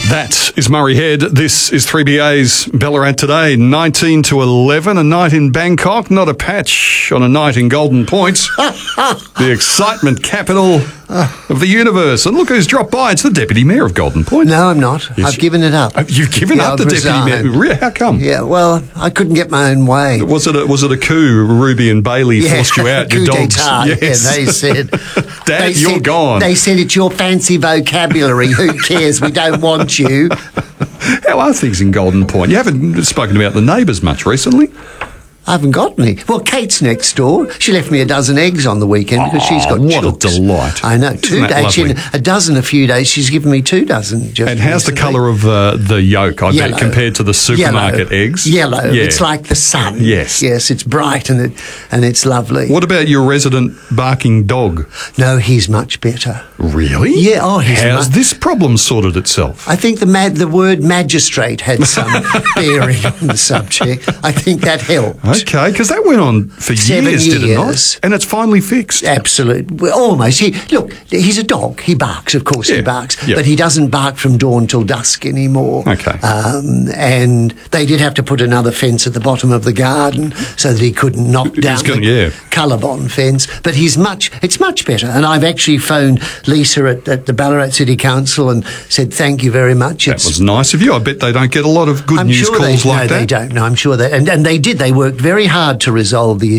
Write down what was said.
That is Murray Head. This is 3BA's Ballarat Today. 19 to 11, a night in Bangkok, not a patch on a night in Golden Point. The excitement capital of the universe. And look who's dropped by. It's the Deputy Mayor of Golden Point. No, I'm not. Yes, I've given it up. You've given up the Deputy Mayor? How come? Yeah, well, I couldn't get my own way. Was it a coup? Ruby and Bailey forced you out. Your dogs. Yes. Yeah, they said, Dad, you're gone. They said it's your fancy vocabulary. Who cares? We don't want you. How are things in Golden Point? You haven't spoken about the neighbours much recently. I haven't got any. Well, Kate's next door. She left me a dozen eggs on the weekend because she's got what chooks. A delight. I know. A dozen a few days. She's given me 2 dozen. And how's the colour of the yolk, I bet, compared to the supermarket eggs? Yellow. Yeah. It's like the sun. Yes. Yes, it's bright and it's lovely. What about your resident barking dog? No, he's much better. Really? Yeah. Oh, how's this problem sorted itself? I think the word magistrate had some bearing on the subject. I think that helped. Okay, because that went on for 7 years, did it not? And it's finally fixed. Absolutely. Well, almost. Look, he's a dog. He barks, of course he barks, but he doesn't bark from dawn till dusk anymore. Okay. And they did have to put another fence at the bottom of the garden so that he couldn't knock down the Colorbond fence. But it's much better. And I've actually phoned Lisa at the Ballarat City Council and said thank you very much. That was nice of you. I bet they don't get a lot of good news calls like that. No, they don't. No, I'm sure they... And they did. They worked very hard to resolve the